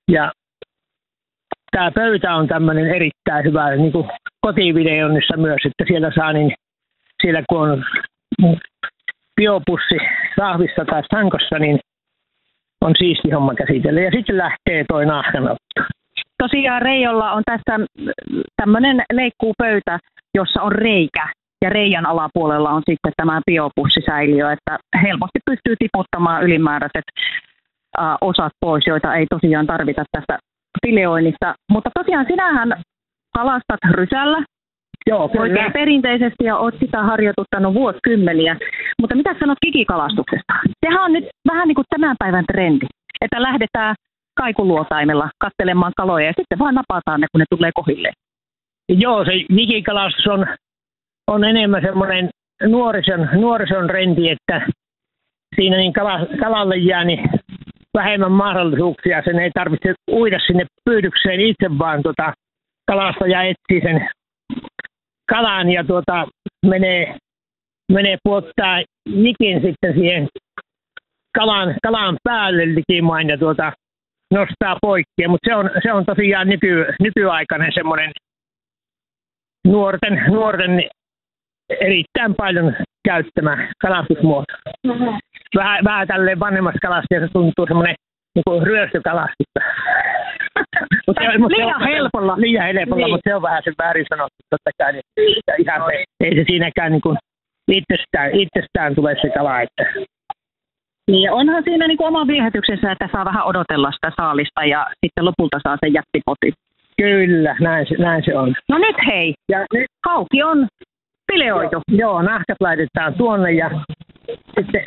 Ja tämä pöytä on tämmöinen erittäin hyvä, niin kuin kotivideonnissa myös, että siellä saa niin, siellä kun on biopussi sahvissa tai sankossa, niin on siisti homma käsitellä. Ja sitten lähtee toi nahkanotto. Tosiaan Reijolla on tässä tämmöinen leikkuupöytä, jossa on reikä. Ja reiän alapuolella on sitten tämä biopussisäiliö, että helposti pystyy tiputtamaan ylimääräiset osat pois, joita ei tosiaan tarvita tästä fileoinnista. Mutta tosiaan sinähän kalastat rysällä. Joo, kyllä. Oikein perinteisesti ja olet sitä harjoituttanut vuosikymmeniä. Mutta mitä sanot kikikalastuksesta? Sehän on nyt vähän niin kuin tämän päivän trendi, että lähdetään kaikuluotaimella katselemaan kaloja ja sitten vaan napataan ne, kun ne tulee kohilleen. Joo, se kikikalastus on enemmän semmoinen nuorison trendi, että siinä niin kalalle jää niin vähemmän mahdollisuuksia. Sen ei tarvitse uida sinne pyydykseen itse, vaan kalastaja etsii sen kalan ja menee puottaa jikin sitten siihen kalan päälle likimain ja nostaa poikki. Mutta se on tosiaan nykyaikainen semmoinen nuorten erittäin paljon käyttämä kalastusmuoto. Vähän tälleen vanhemmassa kalastajassa tuntuu semmoinen niin ryöstökalastusta. Liian helpolla. Liian helpolla, niin. Mutta se on vähän se väärin sanottu totta kai. Niin ihan ei se siinäkään niin kuin itsestään tule se kala. Että. Niin ja onhan siinä niin kuin oma viehätyksessä, että saa vähän odotella sitä saalista ja sitten lopulta saa sen jättipotin. Kyllä, näin se on. No nyt hei, ja nyt hauki on fileoitu. Joo, nahkat laitetaan tuonne ja sitten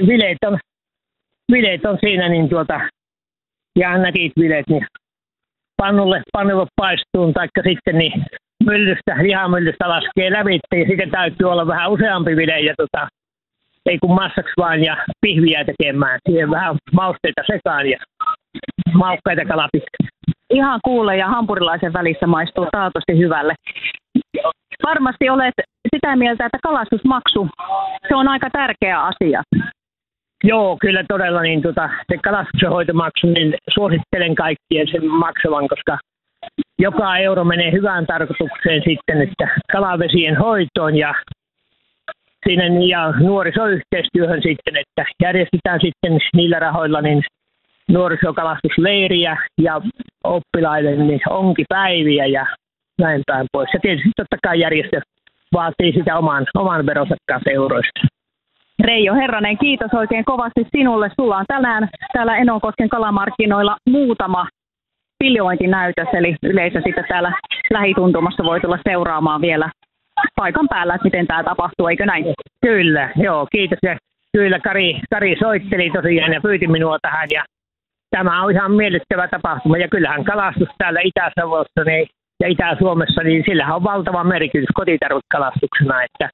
vileet on siinä niin ja näkit vileet niin pannulle paistuun taikka sitten niin lihamyllystä laskee lävitse ja sitten täytyy olla vähän useampi vile ja ei kun massaksi vaan ja pihviä tekemään. Siihen vähän mausteita sekaan ja maukkaita kalapitkiä. Ihan kuule ja hampurilaisen välissä maistuu taatusti hyvälle. Varmasti olet sitä mieltä, että kalastusmaksu, se on aika tärkeä asia. Joo, kyllä todella niin se kalastuksenhoitomaksu, niin suosittelen kaikkien sen maksavan, koska joka euro menee hyvään tarkoitukseen sitten, että kalavesien hoitoon ja siinä ja nuorisoyhteistyöhön sitten, että järjestetään sitten niillä rahoilla niin nuorisokalastusleiriä ja oppilaiden niin onkipäiviä ja näin päin pois. Ja tietysti totta kai järjestö vaatii sitä oman veronsa kanssa euroista. Reijo Herranen, kiitos oikein kovasti sinulle. Sulla on tänään täällä Enonkosken kalamarkkinoilla muutama filiointinäytös, eli yleisö sitten täällä lähituntumassa voi tulla seuraamaan vielä paikan päällä, että miten tämä tapahtuu, eikö näin? Kyllä, joo, kiitos. Ja kyllä Kari soitteli tosiaan ja pyyti minua tähän ja tämä on ihan miellyttävä tapahtuma ja kyllähän kalastus täällä Itä-Savossa niin, ja Itä-Suomessa, niin sillähän on valtava merkitys kotitarvekalastuksena, että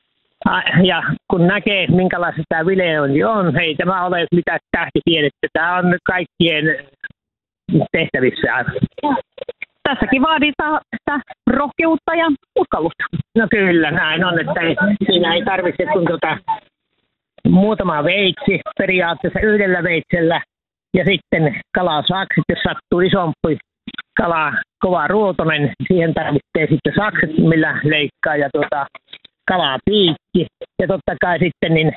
ja kun näkee, minkälaista tämä vileointi on, hei tämä ole mitä tähti tiedettä, tämä on kaikkien tehtävissä. Tässäkin vaaditaan sitä rohkeutta ja uskallusta. No kyllä, näin on, että siinä ei tarvitse kun muutama veitsi periaatteessa yhdellä veitsellä ja sitten kalasakset, jos sattuu isompi kala, kova ruotonen, siihen tarvitsee sitten sakset, millä leikkaa ja kalapiikki ja totta kai sitten niin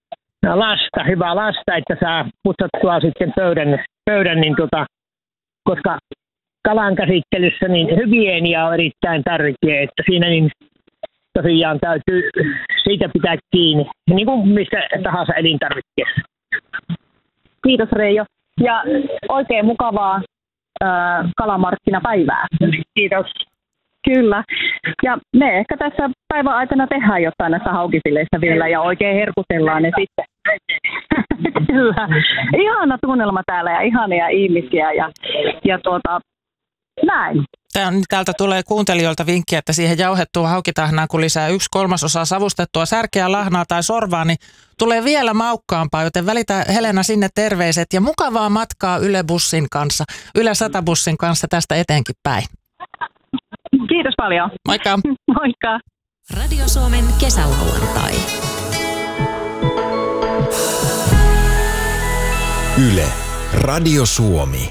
hyvä lasta, että saa putsattua sitten pöydän niin koska kalan käsittelyssä niin hygienia on erittäin tärkeä, että siinä niin tosiaan täytyy siitä pitää kiinni, niin kuin mistä tahansa elintarvikkeessa. Kiitos Reijo ja oikein mukavaa kalamarkkinapäivää. Kiitos. Kyllä. Ja me ehkä tässä päivän aikana tehdään jotain näistä haukifileistä vielä ja oikein herkutellaan ne sitten. Kyllä. Ihana tunnelma täällä ja ihania ihmisiä ja näin. Täältä tulee kuuntelijoilta vinkkiä, että siihen jauhettuun haukitahnaan, kun lisää 1/3 savustettua särkeä, lahnaa tai sorvaa, niin tulee vielä maukkaampaa, joten välitä Helena sinne terveiset ja mukavaa matkaa Yle Bussin kanssa, Yle 100-bussin kanssa tästä eteenkin päin. Kiitos paljon. Moikka. Moikka. Radio Suomen kesälauantai. Yle, Radio Suomi.